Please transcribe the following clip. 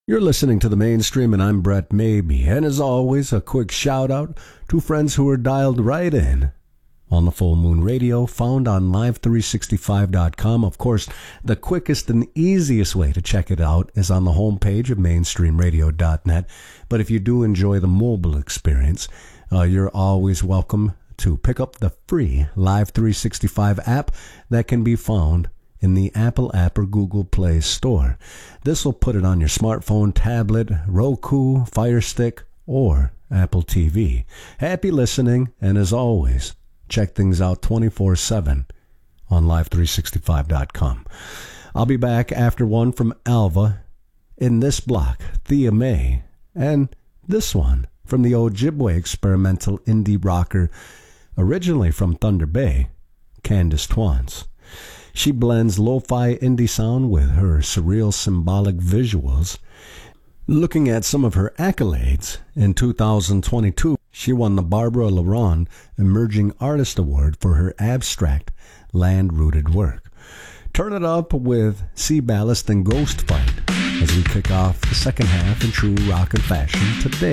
You're listening to The Mainstream, and I'm Brett Maybe. And as always, a quick shout-out to friends who are dialed right in on the Full Moon Radio, found on Live365.com. Of course, the quickest and easiest way to check it out is on the homepage of mainstreamradio.net. But if you do enjoy the mobile experience, you're always welcome to pick up the free Live365 app that can be found in the Apple app or Google Play Store. This will put it on your smartphone, tablet, Roku, Fire Stick, or Apple TV. Happy listening, and as always, check things out 24/7 on Live365.com. I'll be back after one from Alva, in this block, Thea May, and this one from the Ojibwe experimental indie rocker, originally from Thunder Bay, Candace Twans. She blends lo-fi indie sound with her surreal symbolic visuals. Looking at some of her accolades, in 2022, she won the Barbara Laron Emerging Artist Award for her abstract, land-rooted work. Turn it up with Sea Ballast and Ghost Fight as we kick off the second half in true rockin' fashion today.